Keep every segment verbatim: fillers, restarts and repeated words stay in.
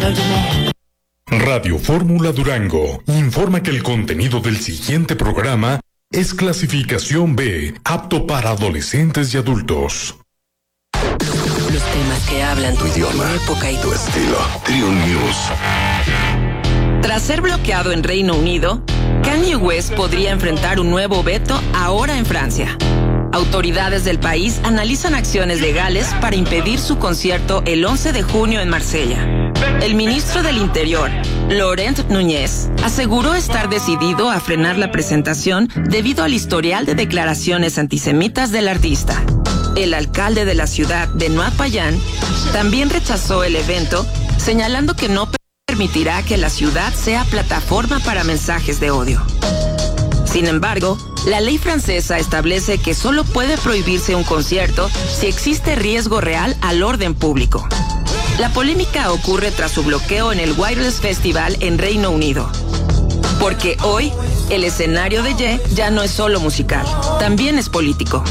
Radio Fórmula Durango informa que el contenido del siguiente programa es clasificación B, apto para adolescentes y adultos. Los temas que hablan tu idioma, tu época y tu estilo. Triun News. Tras ser bloqueado en Reino Unido, Kanye West podría enfrentar un nuevo veto ahora en Francia. Autoridades del país analizan acciones legales para impedir su concierto el once de junio en Marsella. El ministro del Interior, Laurent Núñez, aseguró estar decidido a frenar la presentación debido al historial de declaraciones antisemitas del artista. El alcalde de la ciudad de Noailles también rechazó el evento, señalando que no permitirá que la ciudad sea plataforma para mensajes de odio. Sin embargo, la ley francesa establece que solo puede prohibirse un concierto si existe riesgo real al orden público. La polémica ocurre tras su bloqueo en el Wireless Festival en Reino Unido. Porque hoy, el escenario de Ye ya no es solo musical, también es político.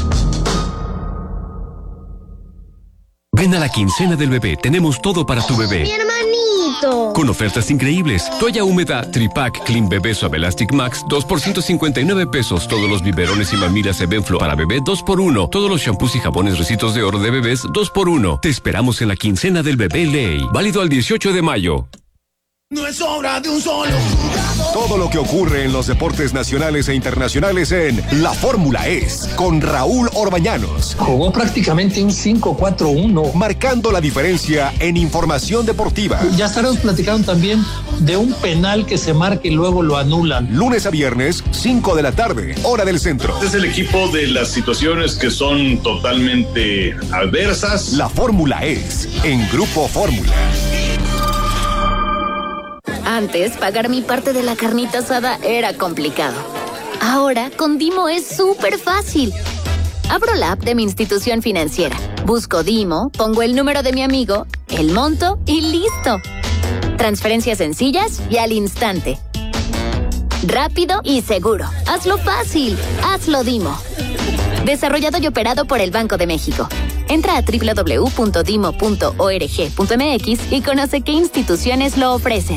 Ven a la quincena del bebé, tenemos todo para tu bebé. ¡Mi hermanito! Con ofertas increíbles. Toalla húmeda Tripack Clean Bebé Suave Elastic Max, dos por ciento cincuenta y nueve pesos. Todos los biberones y mamilas Evenflo para bebé, dos por uno. Todos los shampoos y jabones Recitos de Oro de bebés, dos por uno. Te esperamos en la quincena del bebé Ley. Válido al dieciocho de mayo. No es obra de un solo jugador. Todo lo que ocurre en los deportes nacionales e internacionales en La Fórmula Es, con Raúl Orbañanos. Jugó prácticamente un cinco cuatro uno. Marcando la diferencia en información deportiva. Ya estaremos platicando también de un penal que se marca y luego lo anulan. Lunes a viernes, cinco de la tarde, hora del centro. Este es el equipo de las situaciones que son totalmente adversas. La Fórmula Es, en Grupo Fórmula. Antes, pagar mi parte de la carnita asada era complicado. Ahora, con Dimo es súper fácil. Abro la app de mi institución financiera, busco Dimo, pongo el número de mi amigo, el monto y listo. Transferencias sencillas y al instante. Rápido y seguro. Hazlo fácil. Hazlo Dimo. Desarrollado y operado por el Banco de México. Entra a doble u doble u doble u punto dimo punto org punto m x y conoce qué instituciones lo ofrecen.